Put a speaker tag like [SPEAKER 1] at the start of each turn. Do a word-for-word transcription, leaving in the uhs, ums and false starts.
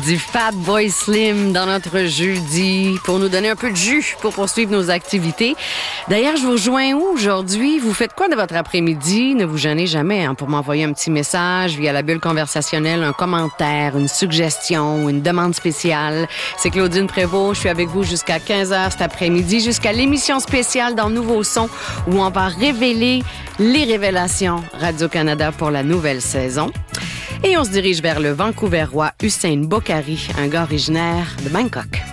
[SPEAKER 1] du Fatboy Slim dans notre jeudi pour nous donner un peu de jus pour poursuivre nos activités. D'ailleurs, je vous rejoins où aujourd'hui? Vous faites quoi de votre après-midi? Ne vous gênez jamais hein, pour m'envoyer un petit message via la bulle conversationnelle, un commentaire, une suggestion, une demande spéciale. C'est Claudine Prévost. Je suis avec vous jusqu'à quinze heures cet après-midi, jusqu'à l'émission spéciale dans Nouveau Son où on va révéler les révélations Radio-Canada pour la nouvelle saison. Et on se dirige vers le Vancouverois Hussein Bokhari, un gars originaire de Bangkok.